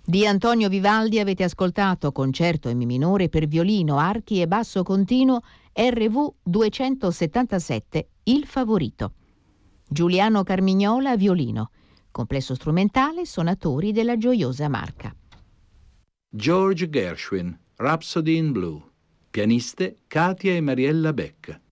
Di Antonio Vivaldi avete ascoltato Concerto in Mi minore per violino, archi e basso continuo RV 277, Il favorito. Giuliano Carmignola, violino. Complesso strumentale, Sonatori della Gioiosa Marca. George Gershwin, Rhapsody in Blue. Pianiste Katia e Mariella Beck.